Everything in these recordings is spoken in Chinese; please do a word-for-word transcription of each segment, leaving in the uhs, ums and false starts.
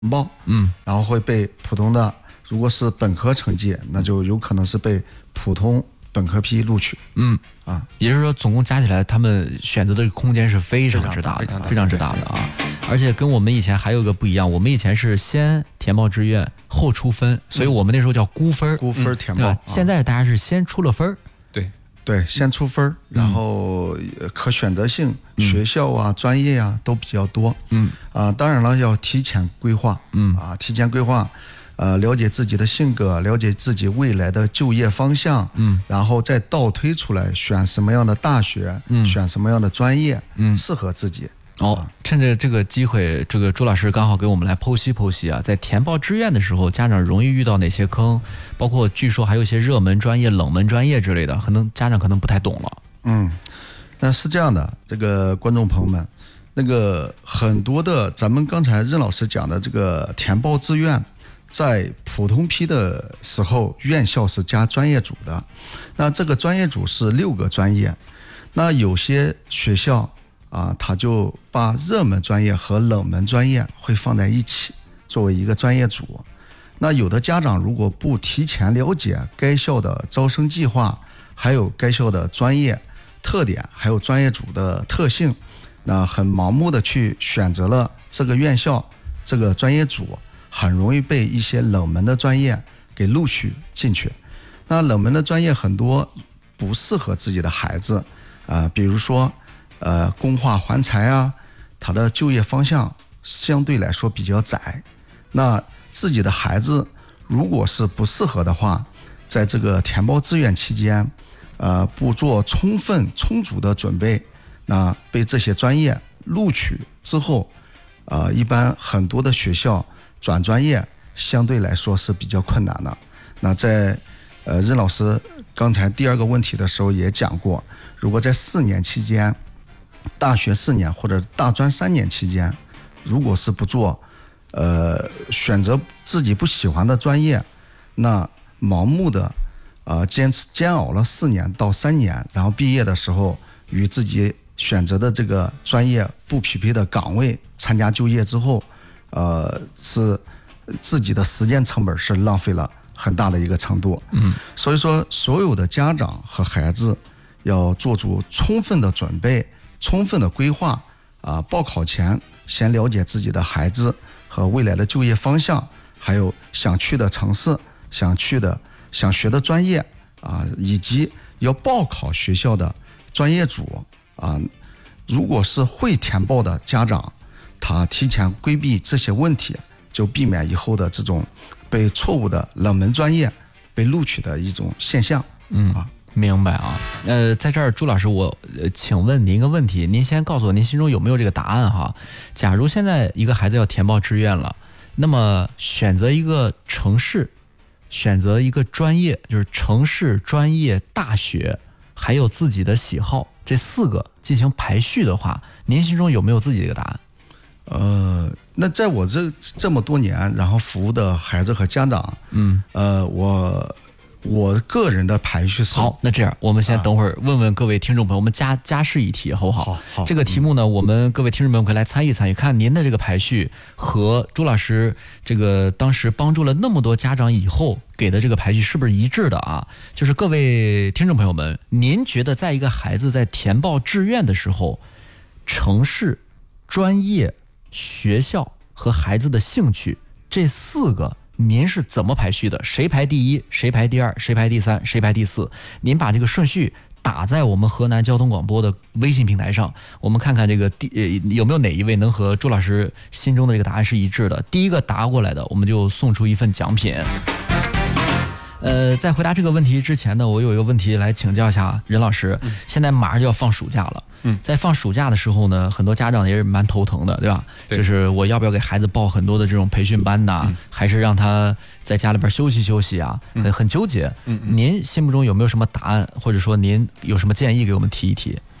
报，嗯，然后会被普通的，如果是本科成绩，那就有可能是被普通本科批录取。 嗯啊，也就是说，总共加起来，他们选择的空间是非常之大的，非常之大的啊！而且跟我们以前还有个不一样，我们以前是先填报志愿后出分，所以我们那时候叫估分， 估分填报。 现在大家是先出了分， 对对，先出分，然后可选择性学校啊、专业啊都比较多。嗯啊，当然了，要提前规划。嗯啊，提前规划。呃，了解自己的性格，了解自己未来的就业方向，嗯，然后再倒推出来选什么样的大学，嗯，选什么样的专业，嗯，适合自己。 哦，趁着这个机会，这个朱老师刚好给我们来剖析剖析啊，在填报志愿的时候，家长容易遇到哪些坑？包括据说还有一些热门专业、冷门专业之类的，可能家长可能不太懂了。 嗯，那是这样的，这个观众朋友们，那个很多的，咱们刚才任老师讲的这个填报志愿。在普通批的时候，院校是加专业组的，那这个专业组是六个专业，那有些学校啊，他就把热门专业和冷门专业会放在一起，作为一个专业组。那有的家长如果不提前了解该校的招生计划，还有该校的专业特点，还有专业组的特性，那很盲目的去选择了这个院校这个专业组，很容易被一些冷门的专业给录取进去。那冷门的专业很多不适合自己的孩子，呃，比如说呃工化环材啊，它的就业方向相对来说比较窄。那自己的孩子如果是不适合的话，在这个填报志愿期间，呃，不做充分充足的准备，那被这些专业录取之后，呃，一般很多的学校转专业相对来说是比较困难的。那在呃任老师刚才第二个问题的时候也讲过，如果在四年期间，大学四年或者大专三年期间，如果是不做呃选择自己不喜欢的专业，那盲目的呃坚持煎熬了四年到三年，然后毕业的时候与自己选择的这个专业不匹配的岗位参加就业之后，呃，是自己的时间成本是浪费了很大的一个程度。嗯，所以说所有的家长和孩子要做出充分的准备、充分的规划啊、呃。报考前先了解自己的孩子和未来的就业方向，还有想去的城市、想去的、想学的专业啊、呃，以及要报考学校的专业组啊、呃。如果是会填报的家长，他提前规避这些问题，就避免以后的这种被错误的冷门专业被录取的一种现象。 嗯啊，明白啊。呃，在这儿朱老师，我、呃、请问您一个问题，您先告诉我您心中有没有这个答案哈？假如现在一个孩子要填报志愿了，那么选择一个城市，选择一个专业，就是城市、专业、大学，还有自己的喜好，这四个进行排序的话，您心中有没有自己的一个答案？ 呃，那在我这这么多年，然后服务的孩子和家长，嗯，呃，我我个人的排序是好。那这样，我们先等会儿问问各位听众朋友，我们加加试一题，好不好？ 好，好。 这个题目呢，嗯、我们各位听众朋友可以来参与参与，看您的这个排序和朱老师这个当时帮助了那么多家长以后给的这个排序是不是一致的啊？就是各位听众朋友们，您觉得在一个孩子在填报志愿的时候，城市、专业、学校和孩子的兴趣这四个您是怎么排序的？谁排第一，谁排第二，谁排第三，谁排第四？您把这个顺序打在我们河南交通广播的微信平台上，我们看看这个第、呃、有没有哪一位能和朱老师心中的这个答案是一致的。第一个答过来的，我们就送出一份奖品。呃，在回答这个问题之前呢，我有一个问题来请教一下任老师。嗯、现在马上就要放暑假了，嗯，在放暑假的时候呢，很多家长也是蛮头疼的，对吧？对，就是我要不要给孩子报很多的这种培训班呐、嗯，还是让他在家里边休息休息啊？嗯、很很纠结。嗯，您心目中有没有什么答案，或者说您有什么建议给我们提一提？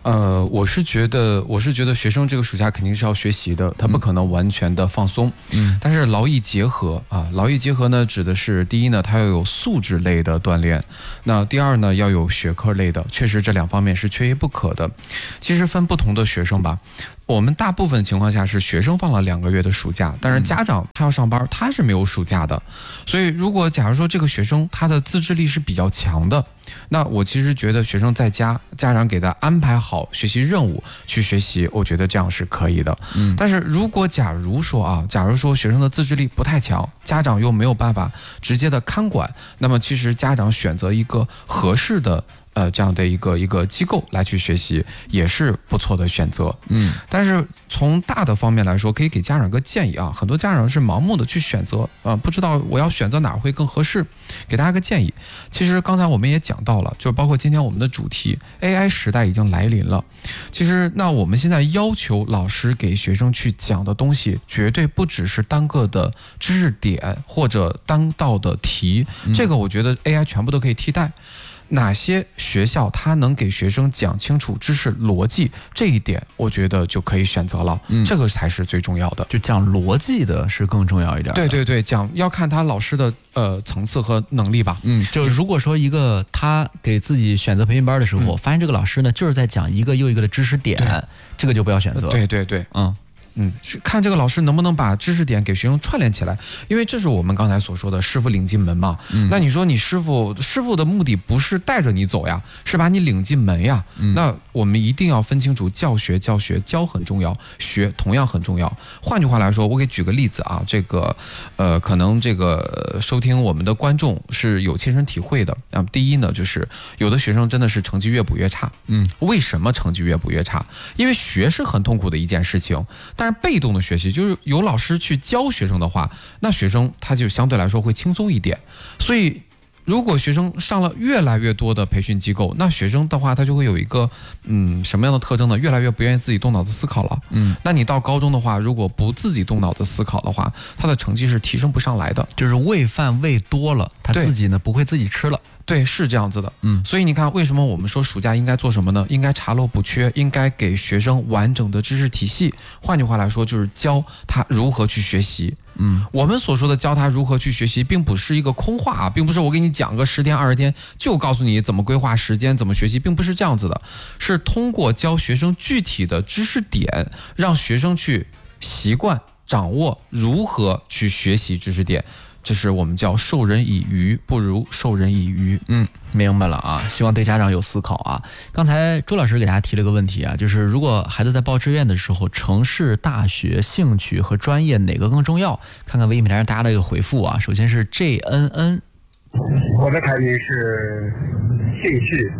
呃，我是觉得，我是觉得学生这个暑假肯定是要学习的，他不可能完全的放松。嗯，但是劳逸结合啊，劳逸结合呢，指的是第一呢，它要有素质类的锻炼，那第二呢，要有学科类的，确实这两方面是缺一不可的。其实分不同的学生吧。我们大部分情况下是学生放了两个月的暑假，但是家长他要上班，他是没有暑假的。所以如果假如说这个学生他的自制力是比较强的，那我其实觉得学生在家，家长给他安排好学习任务去学习，我觉得这样是可以的。嗯，但是如果假如说啊，假如说学生的自制力不太强，家长又没有办法直接的看管，那么其实家长选择一个合适的呃，这样的一个一个机构来去学习也是不错的选择。嗯，但是从大的方面来说，可以给家长个建议啊。很多家长是盲目的去选择啊，不知道我要选择哪儿会更合适。给大家个建议，其实刚才我们也讲到了，就是包括今天我们的主题 A I 时代已经来临了。其实那我们现在要求老师给学生去讲的东西，绝对不只是单个的知识点或者单道的题，这个我觉得 A I 全部都可以替代。哪些学校它能给学生讲清楚知识逻辑，这一点我觉得就可以选择了。嗯，这个才是最重要的。 就讲逻辑的是更重要一点。 对对对，讲要看他老师的呃层次和能力吧。 嗯，就如果说一个他给自己选择培训班的时候，嗯、发现这个老师呢就是在讲一个又一个的知识点，这个就不要选择。 对对对，嗯。嗯，看这个老师能不能把知识点给学生串联起来，因为这是我们刚才所说的师傅领进门嘛。嗯，那你说你师傅师傅的目的不是带着你走呀，是把你领进门呀。嗯，那我们一定要分清楚教学教学教很重要，学同样很重要。换句话来说，我给举个例子啊，这个呃，可能这个收听我们的观众是有切身体会的啊。第一呢，就是有的学生真的是成绩越补越差。嗯，为什么成绩越补越差？因为学是很痛苦的一件事情。但是被动的学习，就是有老师去教学生的话，那学生他就相对来说会轻松一点。所以如果学生上了越来越多的培训机构，那学生的话他就会有一个嗯什么样的特征呢？越来越不愿意自己动脑子思考了。嗯，那你到高中的话，如果不自己动脑子思考的话，他的成绩是提升不上来的。 就是喂饭喂多了，他自己呢不会自己吃了。 对，是这样子的。嗯，所以你看，为什么我们说暑假应该做什么呢？应该查漏补缺，应该给学生完整的知识体系。换句话来说，就是教他如何去学习。嗯，我们所说的教他如何去学习，并不是一个空话啊，并不是我给你讲个十天二十天就告诉你怎么规划时间、怎么学习，并不是这样子的，是通过教学生具体的知识点，让学生去习惯掌握如何去学习知识点。这是我们叫授人以鱼不如授人以渔。 嗯，明白了啊，希望对家长有思考啊。刚才朱老师给大家提了个问题啊，就是如果孩子在报志愿的时候，城市、大学、兴趣和专业哪个更重要？看看微信平台上大家的一个回复啊。首先是 J N N， 我的排名是兴趣，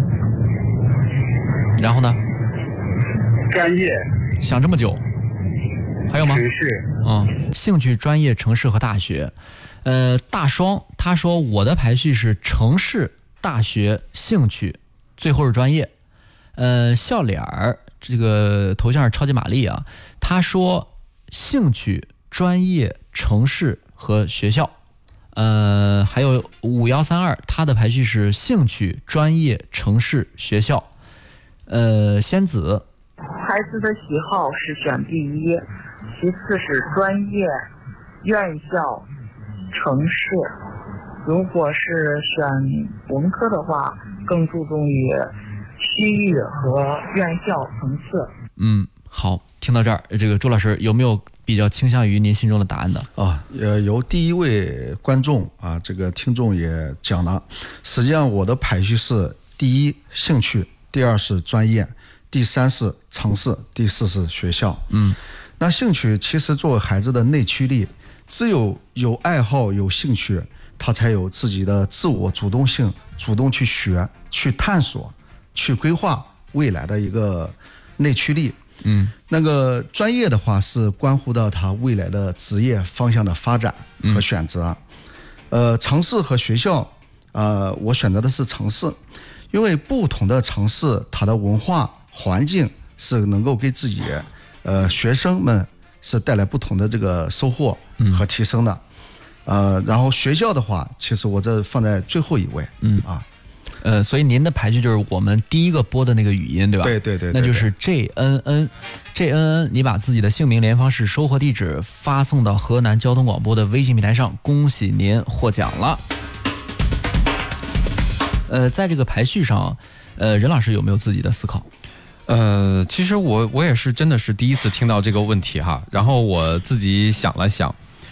然后呢？ 专业。 想这么久，还有吗？ 城市。 嗯，兴趣、专业、城市和大学。呃，大双他说我的排序是城市、大学、兴趣，最后是专业。呃，笑脸儿这个头像是超级玛丽啊，他说兴趣、专业、城市和学校。呃，还有五幺三二，他的排序是兴趣、专业、城市、学校。呃，仙子， 孩子的喜好是选第一，其次是专业、院校、城市。如果是选文科的话，更注重于区域和院校层次。 嗯，好，听到这儿，这个朱老师有没有比较倾向于您心中的答案的？ 啊，呃，由第一位观众啊，这个听众也讲了，实际上我的排序是：第一兴趣，第二是专业，第三是城市，第四是学校。嗯，那兴趣其实作为孩子的内驱力，只有有爱好、有兴趣，他才有自己的自我主动性，主动去学、去探索、去规划未来的一个内驱力。嗯，那个专业的话是关乎到他未来的职业方向的发展和选择。嗯、呃，城市和学校，呃，我选择的是城市，因为不同的城市，它的文化环境是能够给自己，呃，学生们是带来不同的这个收获和提升的。嗯、呃，然后学校的话，其实我这放在最后一位。嗯啊。 呃，所以您的排序就是我们第一个播的那个语音，对吧？ 对对对， 那就是 J N N。J N N， 你把自己的姓名、联方式、收货地址发送到河南交通广播的微信平台上，恭喜您获奖了。呃，在这个排序上，呃，任老师有没有自己的思考？ 呃，其实我我也是真的是第一次听到这个问题哈，然后我自己想了想，